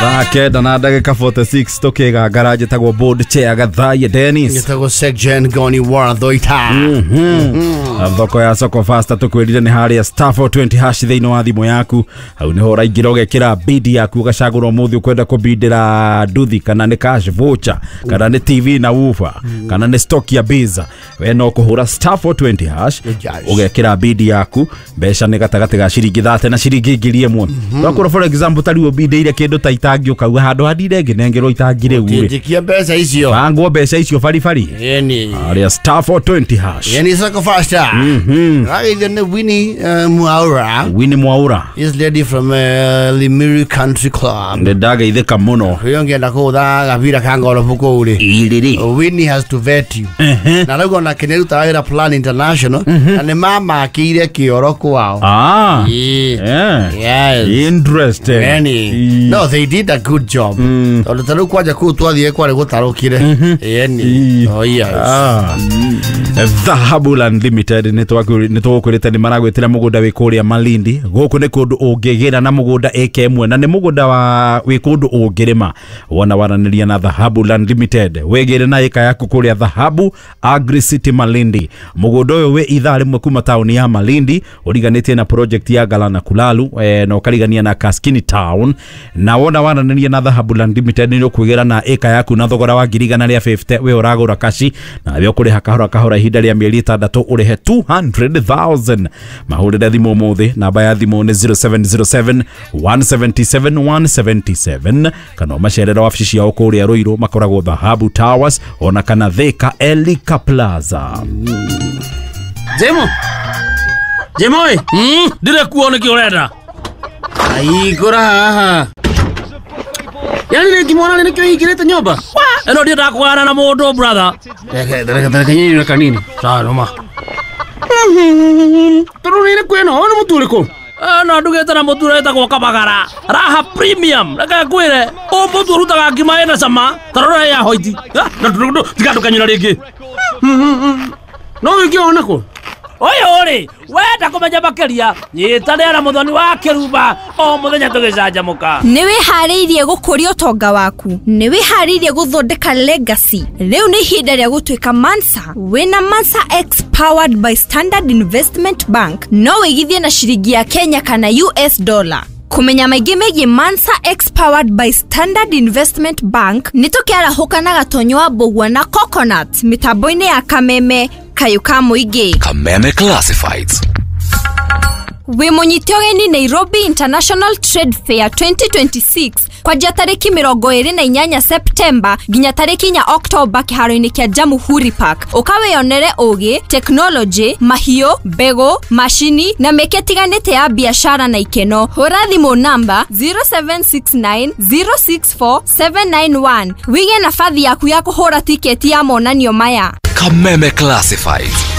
Kenda na ndagika 46 tukiga garage tagwo board chair Gathai Dennis Gitagwo section Goni Warathoita. Thoko ya soko fasta tukwirire ni haria Stafford 20 hash thiino wa thimu yaku au ni hora ingira ugekira bidi yaku ugacagurwo muthi ukwenda kubindira nduthi kana ni cash voucher kana ni TV na woofer kana ni stock ya biza we no kuhura Stafford 20 hash ugekira bidi yaku besha ni gatagati ga shiringi 30 na shiringi 1000 twakura for example tariwo bidi ile kindu taitangio ukauga handu hadire ngengerwo itangire ure tikia pesa icio bango pesa icio fari yani aria Stafford 20 hash yani soko fasta right then Winnie Mwaura is lady from Limuru Country Club ndedaga itheka muno yongenda kutha gavira kangoro buko uri iriri Winnie has to vet you na lego na keneru tawira Plan International na ni mama akire kioro kwao yes interesting no they did a good job tolu kwaja kutwathie kware gutarukire yani oh yes Dhahabu Unlimited nitwakwirite ni maragwitira mugunda wi kuria Malindi guku ni kundu ungigira na mugunda ekemwe na ni mugunda wa wi kundu ungirima wona waraniria na Dhahabu Unlimited wegire na eka yaku kuria Dhahabu Agri City Malindi mugunda uyu wi ithaa rimwe kuma town ya Malindi uriganitie na project ya Galana Kulalu na ukarigania na Kaskini Town na wona waraniria na Dhahabu Unlimited ni ukwigira na eka yaku na thogora wa ngirigana ria 50 we uragura kashi na byo kuri kahora ihinda ria mieri 6 urihe 200,000 mahurire thimu muthi namba ya thimu ni 0707 177 177 kana macerera wabici yao kuria Ruiru makoragwo Dhahabu Towers ona kana Thika Elika Plaza. Jemo dire kuone ki urenda ai kora haha yani ni kimona ni kio igirete nyomba eno ndio ndakwana na mundu brother dere nyinyi na kanini sawa ma turuni ni kweno ona muturiko na ndugeta na mutureta kwa kabagara raha premium raka kwire o mutu rutaga ngima ena sama tarora ya hoiti na tikadu kanyina ringi no ikiona ko oyo ori wenda kumenya makeria nyitanira muthoni wa kiruba o muthenya tugicanjamuka ni wihariirie gukuria utonga waku ni wihariirie guthondeka legacy riu ni ihinda ria gutwika Mansa wina Mansa X powered by Standard Investment Bank no wigithie na shiringi ya Kenya kana US dollar. Kumenya maigi megi Mansa X powered by Standard Investment Bank nitukiara hukana gatonyo wa Mbugua na Coconut mitambo-ini ya Kameme Kayuka Muigi Kameme Classifieds we munyitiogeni Nairobi International Trade Fair 2026 kwa tariki 28 September ginya tariki 4 October kiharo-ini kia Jamhuri Park ukaweyonere ugi technology mahio bego mashini na meketiganite ya biashara na ikeno hura thimu namba 0769064791 wige nafadhi yaku ya kuhura tiketi ya monanio maya Kameme Classifieds